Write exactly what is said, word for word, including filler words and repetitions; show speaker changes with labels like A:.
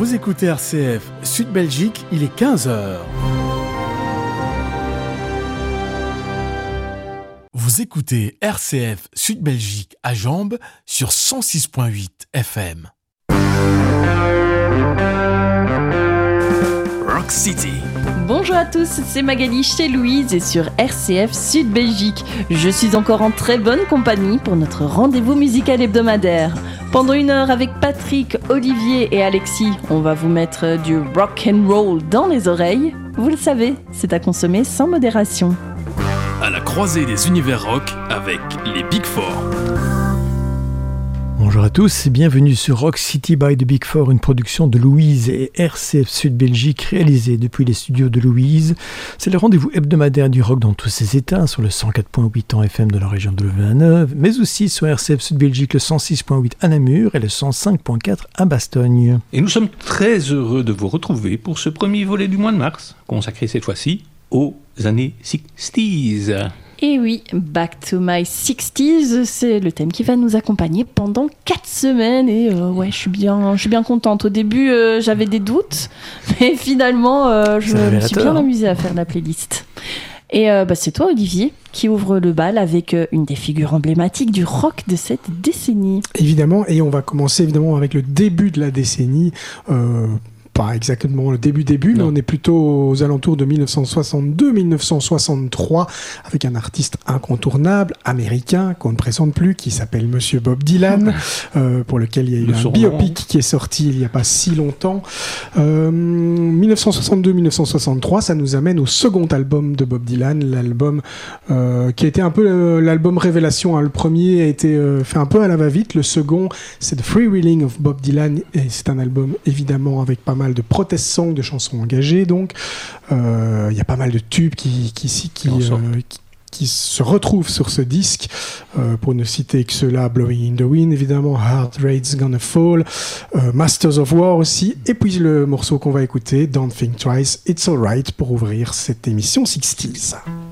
A: Vous écoutez R C F Sud Belgique, il est quinze heures. Vous écoutez R C F Sud Belgique à Jambes sur cent six virgule huit F M. Rock City.
B: Bonjour à tous, c'est Magali chez Louise et sur R C F Sud Belgique. Je suis encore en très bonne compagnie pour notre rendez-vous musical hebdomadaire. Pendant une heure avec Patrick, Olivier et Alexis, on va vous mettre du rock and roll dans les oreilles. Vous le savez, c'est à consommer sans modération.
C: À la croisée des univers rock avec les Big Four.
D: Bonjour à tous et bienvenue sur Rock City by the Big Four, une production de Louise et R C F Sud Belgique réalisée depuis les studios de Louise. C'est le rendez-vous hebdomadaire du rock dans tous ses états sur le cent quatre virgule huit en F M de la région de Louvain-la-Neuve, mais aussi sur R C F Sud Belgique le cent six virgule huit à Namur et le cent cinq virgule quatre à Bastogne.
E: Et nous sommes très heureux de vous retrouver pour ce premier volet du mois de mars, consacré cette fois-ci aux années soixante.
B: Et oui, Back to my sixties, c'est le thème qui va nous accompagner pendant quatre semaines. Et euh, ouais, je suis bien, je suis bien contente. Au début, euh, j'avais des doutes, mais finalement, euh, je me suis bien amusée à faire la playlist. Et euh, bah, c'est toi, Olivier, qui ouvre le bal avec euh, une des figures emblématiques du rock de cette décennie.
F: Évidemment, et on va commencer évidemment avec le début de la décennie. Euh... Pas exactement le début-début, mais on est plutôt aux alentours de dix-neuf cent soixante-deux dix-neuf cent soixante-trois, avec un artiste incontournable, américain, qu'on ne présente plus, qui s'appelle Monsieur Bob Dylan, euh, pour lequel il y a eu le un biopic qui est sorti il n'y a pas si longtemps. Euh, dix-neuf cent soixante-deux dix-neuf cent soixante-trois, ça nous amène au second album de Bob Dylan, l'album euh, qui a été un peu euh, l'album révélation. Hein. Le premier a été euh, fait un peu à la va-vite, le second, c'est The Freewheeling of Bob Dylan, et c'est un album évidemment avec pas mal de protest songs, de chansons engagées, donc il euh, y a pas mal de tubes qui, qui, qui, qui, euh, qui, qui se retrouvent sur ce disque, euh, pour ne citer que ceux-là: Blowing in the Wind évidemment, Heart Rate's Gonna Fall, euh, Masters of War aussi, et puis le morceau qu'on va écouter, Don't Think Twice, It's Alright, pour ouvrir cette émission soixante.